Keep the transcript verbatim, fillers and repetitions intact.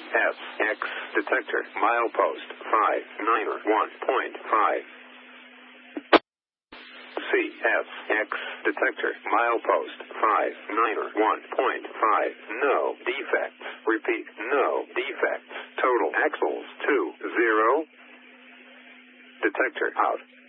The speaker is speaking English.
S X detector milepost five nine one point five. C S X detector milepost five nine one point five. No defects. Repeat, no defects. Total axles two zero. Detector out.